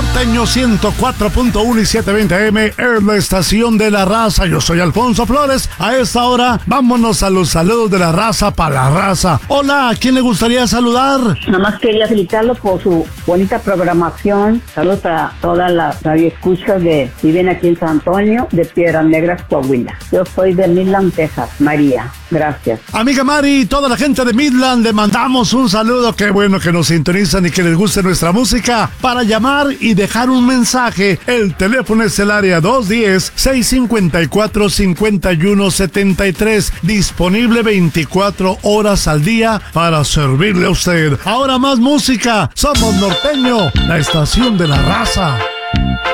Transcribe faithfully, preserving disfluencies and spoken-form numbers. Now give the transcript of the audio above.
Norteño ciento cuatro punto uno y setecientos veinte eme es la estación de la raza. Yo soy Alfonso Flores. A esta hora, vámonos a los saludos de la raza para la raza. Hola, ¿a quién le gustaría saludar? Nada más quería felicitarlo por su bonita programación. Saludos a todas las radioescuchas de viven aquí en San Antonio, de Piedras Negras, Coahuila. Yo soy de Midland, Texas. María, gracias. Amiga Mari, toda la gente de Midland, le mandamos un saludo. Qué bueno que nos sintonizan y que les guste nuestra música. Para llamar y dejar un mensaje, el teléfono es el área dos uno cero, seis cinco cuatro, cinco uno siete tres, disponible veinticuatro horas al día para servirle a usted. Ahora más música. Somos Norteño, la estación de la raza.